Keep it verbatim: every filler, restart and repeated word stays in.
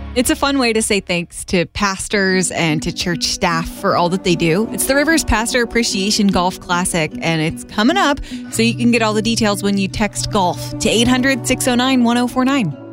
It's a fun way to say thanks to pastors and to church staff for all that they do. It's the Rivers Pastor Appreciation Golf Classic, and it's coming up, so you can get all the details when you text GOLF to eight hundred, six oh nine, one oh four nine.